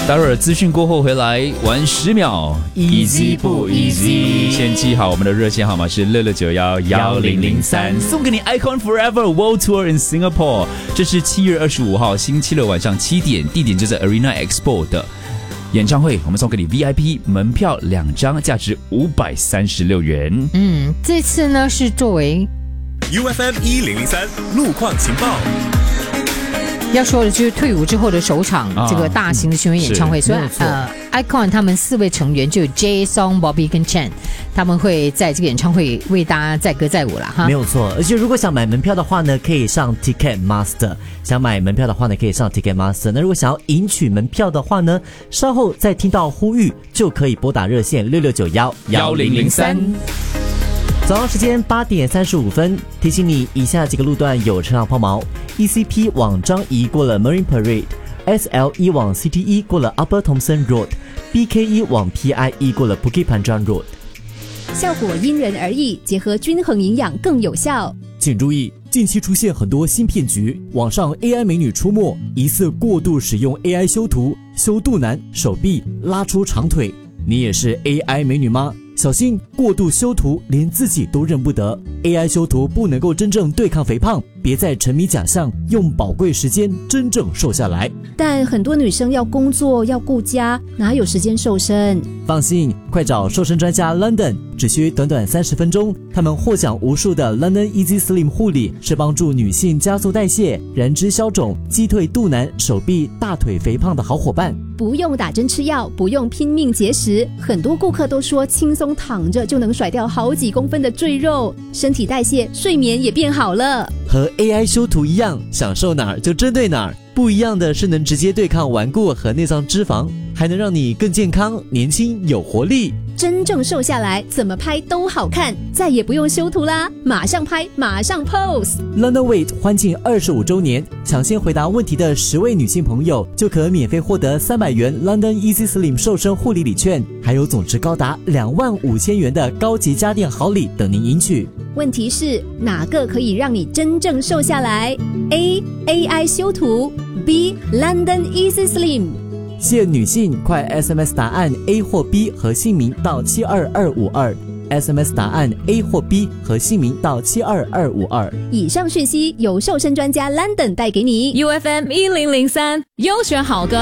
待会儿资讯过后回来玩10秒 Easy 不 easy？ 先记好我们的热线号码是66911003，送给你 Icon Forever World Tour in Singapore。这是7月25号星期六晚上7点，地点就在 Arena Expo 的演唱会，我们送给你 VIP 门票2张，价值536元。 这次呢是作为 UFM 1003路况情报。 要说的就是退伍之后的首场这个大型的巡回演唱会，所以Icon 他们4位成员就有 Jay、Song、Bobby 跟 Chen， 他们会在这个演唱会为大家载歌载舞了哈。 没有错，而且如果想买门票的话呢，可以上 Ticketmaster。想买门票的话呢，可以上 Ticketmaster。那如果想要赢取门票的话呢，稍后再听到呼吁就可以拨打热线66911003。早上时间8点35分，提醒你以下几个路段有车辆抛锚。ECP 往樟宜过了 Marine Parade，SLE 往 CT1 过了 Upper Thomson Road，BK1 往 PIE 过了 Bukit Panjang Road。 效果因人而异，结合均衡营养更有效。 请注意，近期出现很多新骗局，网上 AI 美女出没，疑似过度使用 AI 修图，修肚腩、手臂，拉出长腿。你也是 AI 美女吗？小心过度修图，连自己都认不得。AI 修图不能够真正对抗肥胖，别再沉迷假象，用宝贵时间真正瘦下来。 但很多女生要工作要顾家，哪有时间瘦身？ 放心，快找瘦身专家 London， 只需短短30分钟，他们获奖无数的 London Easy Slim 护理是帮助女性加速代谢、燃脂消肿、击退肚腩、手臂、大腿肥胖的好伙伴。 不用打针吃药，不用拼命节食，很多顾客都说轻松躺着就能甩掉好几公分的赘肉，身体代谢、睡眠也变好了。 和 AI 修图一样，想瘦哪儿就针对哪儿。不一样的是能直接对抗顽固和内脏脂肪，还能让你更健康、年轻、有活力。 真正瘦下来，怎么拍都好看，再也不用修图啦，马上拍，马上 pose。 London Weight 欢庆25周年，抢先回答问题的10位女性朋友就可免费获得300元 London Easy Slim 瘦身护理礼券，还有总值高达25000元的高级家电好礼等您赢取。 问题是哪个可以让你真正瘦下来？ A. AI 修图， B. London Easy Slim。 限女性，快 SMS 答案 A 或 B 和姓名到72252。SMS 答案 A 或 B 和姓名到72252。 以上讯息由瘦身专家 London 带给你。 UFM 1003优选好歌。